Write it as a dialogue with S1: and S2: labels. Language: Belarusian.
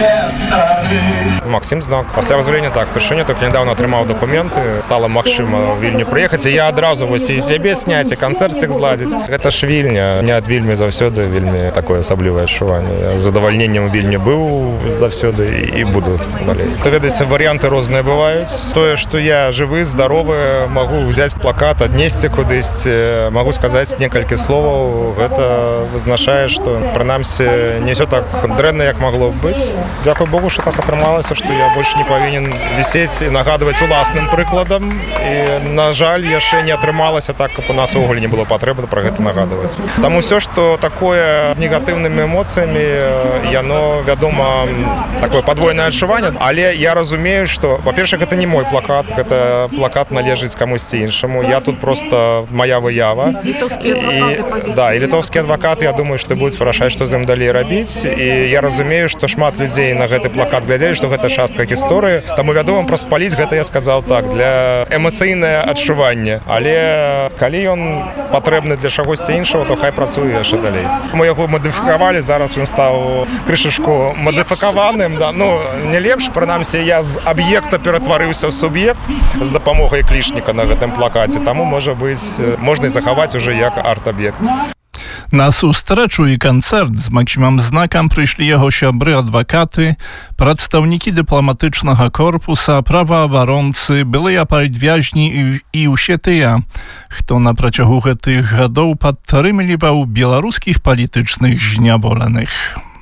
S1: Максим Знак. Пасля вызвалення так, впершыню толькі нядаўна атрымаў дакументы, стала магчыма Вільню прыехаць, і я адразу вось і сябе сняць, і канцэрцік зладзіць. Гэта ж Вільня. Мне ад Вільні заўсёды вельмі такое асаблівае адчуванне. З задавальненнем Вільні быў заўсёды і буду далей. То ведаеце, варыянты розныя бываюць. Тое, што я жывы, здаровы, магу взяць плакат, аднесці кудысьці, магу сказаць некалькі словаў. Гэта вызначае, што прынамсі не ўсё так дрэнна, як магло б быць. Дзякуй Богу, што так атрымалася, што я больш не павінен вісець і нагадваць уласным прыкладам. І, на жаль, яшчэ не атрымалася так, каб у нас увогуле не было патрэбы пра гэта нагадваць. Таму ўсё, што такое з негатыўнымі эмоцыямі, яно, вядома, такое падвойнае адчуванне. Але я разумею, што, па-першае, гэта не мой плакат, гэта плакат належыць камусьці іншаму. Я тут просто моя выява.
S2: Літоўскія адвакаты павесілі.
S1: Да, і літоўскія адвакаты, я думаю, што будуць вырашаць, што з ім далей рабіць. І я разумею, што шмат людзей на гэты плакат глядзелі, што гэта частка гісторыі. Таму, вядома, праз паліць гэта я сказаў так, для эмацыйнае адчуванне. Але калі ён патрэбны для чагосьці іншага, то хай працуе яшчэ далей. Мы яго мадыфікавалі, зараз ён стаў крышачку мадыфікаваным. Да. Ну, не лепш, прынамсі, я з аб'екта ператварыўся ў суб'ект з дапамогай клічніка на гэтым плакаце. Таму, можа быць, можна і захаваць уже як арт-аб'ект.
S3: На сустрэчу і канцэрт з Максімам Знакам прыйшлі яго сябры адвакаты, прадстаўнікі дыпламатычнага корпуса, праваабаронцы, былыя палітвязні і ўсе тыя, хто на працягу гэтых гадоў падтрымліваў беларускіх палітычных зняволеных.